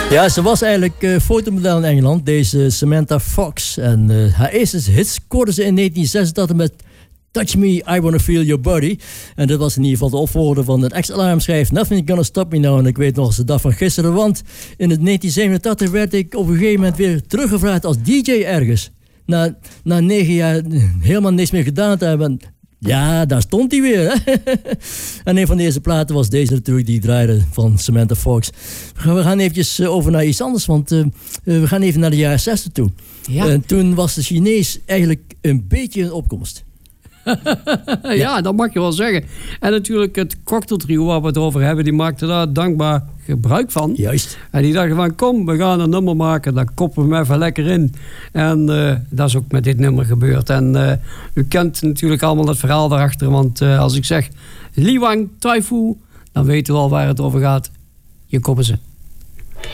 Ja, ze was eigenlijk fotomodel in Engeland, deze Samantha Fox. En haar eerste hit scoorde ze in 1986 met Touch Me, I Wanna Feel Your Body. En dat was in ieder geval de opvolger van het X-Alarm schrijft Nothing Gonna Stop Me Now. En ik weet nog als de dag van gisteren, want in het 1987 werd ik op een gegeven moment weer teruggevraagd als DJ ergens. Na 9 jaar helemaal niks meer gedaan te hebben. Ja, daar stond hij weer. Hè? En een van de eerste platen was deze natuurlijk, die draaide van Samantha Fox. We gaan eventjes over naar iets anders, want we gaan even naar de jaren 60 toe. Ja. En toen was de Chinees eigenlijk een beetje in opkomst. Ja, dat mag je wel zeggen. En natuurlijk het cocktailtrio waar we het over hebben, die maakte daar dankbaar gebruik van. Juist. En die dachten van, kom, we gaan een nummer maken, daar koppen we hem even lekker in. En dat is ook met dit nummer gebeurd. En u kent natuurlijk allemaal het verhaal daarachter, want als ik zeg Li Wang Taifu, dan weten we al waar het over gaat. Je koppen ze.